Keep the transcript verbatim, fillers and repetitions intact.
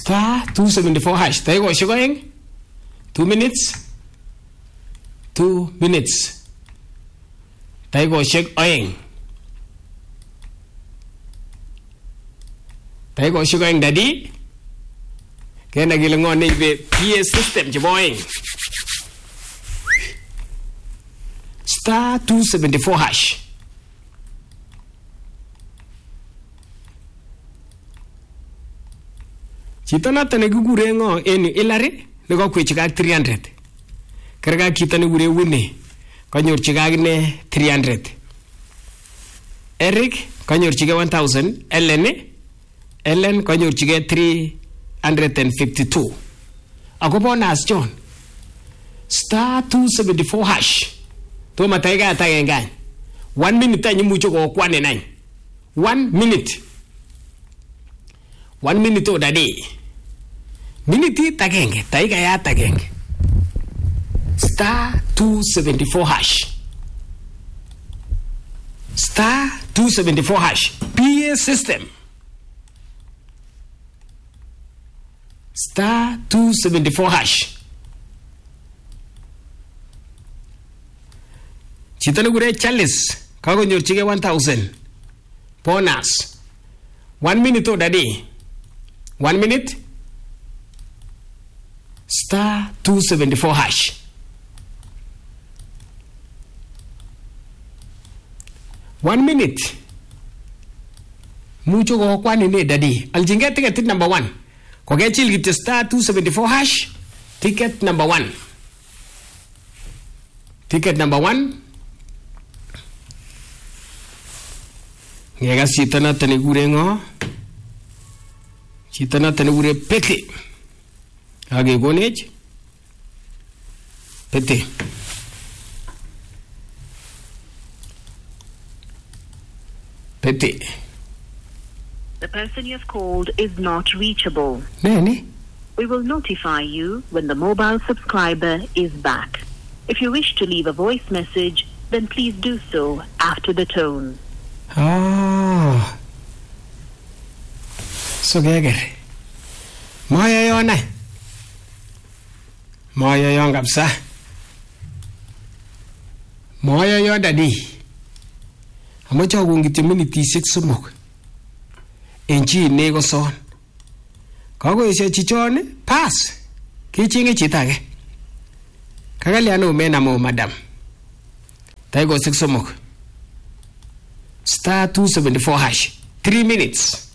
Star two seventy-four hash. Dakikoshek oeng. Two minutes. Two minutes. Dakikoshek oeng. Dakikoshek oeng daddy. Kena gila ngon ni be P A system je boing. Star two seventy-four hash. Chito noto ne kikure ngo en Hillary ne kakwechika three hundred. Kerga chito ne kikure Winnie kanyorchika akine three hundred. Eric kanyorchika one thousand. Ellen Ellen kanyorchika three hundred fifty-two. Ako bonus John. Star two seventy-four hash. To mataiga atagengan. One minute anyi mucho ko kwane nine. One minute. One minute o daddy. Minute tagenge. Taiga ya tagenge. Star two seventy-four hash. Star two seventy-four hash. P A system. Star two seventy-four hash. Chitano gure Charles. Kago nyorchige one thousand. Bonus. One minute o daddy. One minute. Star two seventy-four hash. One minute. Mucho ko kwani ne daddy. Aljinga ticket number one. Kogechil git star two seventy-four hash. Ticket number one. Ticket number one. Ngega chito na tani gure ngo. Chito na tani gure Pete. Age gonech. Pete. Pete. The person you have called is not reachable. Nene? We will notify you when the mobile subscriber is back. If you wish to leave a voice message, then please do so after the tone. Ah. So geger. Maya yona. Maya yon kapsa. Maya yon daddy. Amocha kongiti minute six sumok. Enchi nego son. Kago ishe chichone pass. Kichingi chitage. Kagaliano mena mo madam. Taigo six sumok. Star two seventy-four hash. Three minutes.